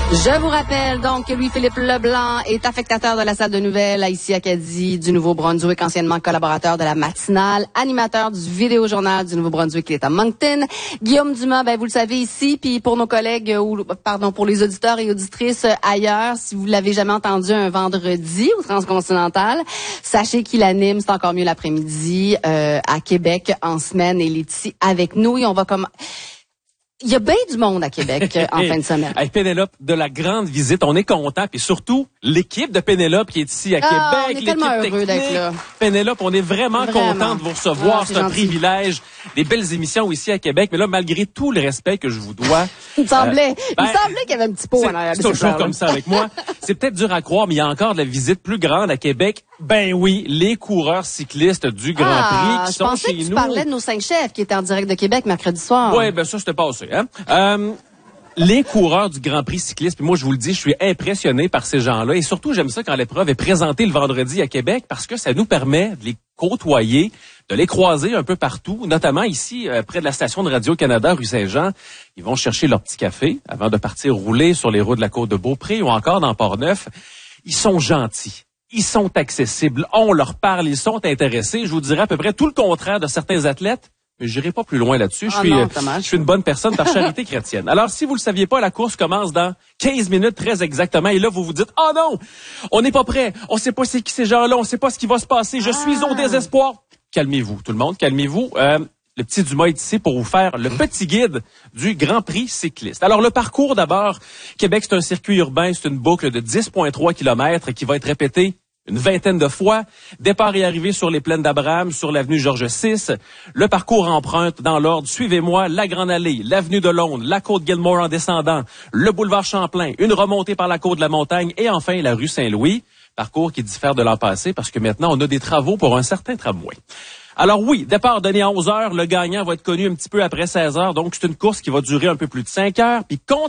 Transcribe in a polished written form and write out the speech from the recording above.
Je vous rappelle donc que Louis-Philippe Leblanc est affectateur de la salle de nouvelles à ici Acadie du Nouveau-Brunswick, anciennement collaborateur de la matinale, animateur du Vidéojournal du Nouveau-Brunswick, il est à Moncton. Guillaume Dumas, vous le savez ici, puis pour nos collègues, pour les auditeurs et auditrices ailleurs, si vous l'avez jamais entendu un vendredi au Transcontinental, sachez qu'il anime, c'est encore mieux l'après-midi, à Québec en semaine, et il est ici avec nous et on va Il y a bien du monde à Québec en fin de semaine. Avec Pénélope, de la grande visite, on est content, puis surtout l'équipe de Pénélope qui est ici à Québec, on est tellement heureux d'être là. Pénélope, on est vraiment content de vous recevoir, c'est un privilège, des belles émissions ici à Québec, mais là malgré tout le respect que je vous dois, il me semblait qu'il y avait un petit pot en arrière. C'est toujours comme ça avec moi. C'est peut-être dur à croire, mais il y a encore de la visite plus grande à Québec. Ben oui, les coureurs cyclistes du Grand Prix qui sont chez nous. Je pensais que tu parlais de nos 5 chefs qui étaient en direct de Québec mercredi soir. Ouais, ça c'était passé, hein. Les coureurs du Grand Prix cycliste, puis moi je vous le dis, je suis impressionné par ces gens-là et surtout j'aime ça quand l'épreuve est présentée le vendredi à Québec parce que ça nous permet de les côtoyer, de les croiser un peu partout, notamment ici près de la station de Radio-Canada rue Saint-Jean. Ils vont chercher leur petit café avant de partir rouler sur les routes de la côte de Beaupré ou encore dans Port-Neuf. Ils sont gentils. Ils sont accessibles. On leur parle. Ils sont intéressés. Je vous dirais à peu près tout le contraire de certains athlètes. Mais j'irai pas plus loin là-dessus. Je suis une bonne personne par charité chrétienne. Alors, si vous le saviez pas, la course commence dans 15 minutes très exactement. Et là, vous vous dites, oh non, on n'est pas prêt. On sait pas c'est qui ces gens-là. On sait pas ce qui va se passer. Je suis au désespoir. Calmez-vous, tout le monde. Calmez-vous. Le petit Dumas est ici pour vous faire le petit guide du Grand Prix cycliste. Alors, le parcours d'abord. Québec, c'est un circuit urbain. C'est une boucle de 10,3 km qui va être répétée une vingtaine de fois. Départ et arrivée sur les plaines d'Abraham, sur l'avenue Georges VI. Le parcours emprunte dans l'ordre. Suivez-moi, la Grande Allée, l'avenue de Londres, la côte Gilmore en descendant, le boulevard Champlain, une remontée par la côte de la Montagne et enfin la rue Saint-Louis. Parcours qui diffère de l'an passé parce que maintenant on a des travaux pour un certain tramway. Alors oui, départ donné à 11 heures, le gagnant va être connu un petit peu après 16 heures, donc c'est une course qui va durer un peu plus de 5 heures. Puis